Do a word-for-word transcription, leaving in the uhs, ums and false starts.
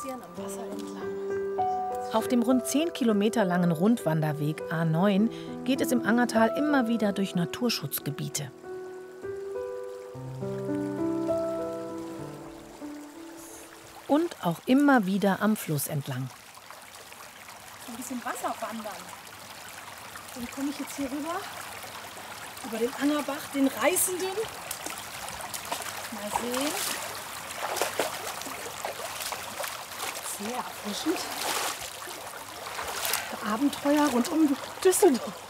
spazieren am Wasser entlang. Auf dem rund zehn Kilometer langen Rundwanderweg A neun geht es im Angertal immer wieder durch Naturschutzgebiete. Und auch immer wieder am Fluss entlang. Ein bisschen Wasser wandern. Dann komme ich jetzt hier rüber, über den Angerbach, den reißenden. Mal sehen. Sehr erfrischend. Abenteuer rund um Düsseldorf.